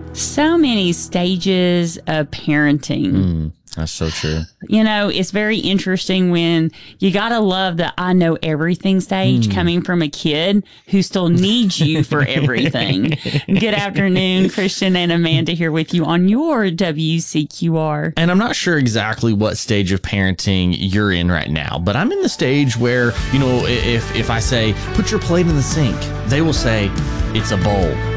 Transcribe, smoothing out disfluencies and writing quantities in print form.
So many stages of parenting. That's so true. You know, it's very interesting when you got to love the I know everything stage coming from a kid who still needs you for everything. Good afternoon, Christian and Amanda here with you on your WCQR. And I'm not sure exactly what stage of parenting you're in right now, but I'm in the stage where, you know, if I say, put your plate in the sink, they will say, it's a bowl.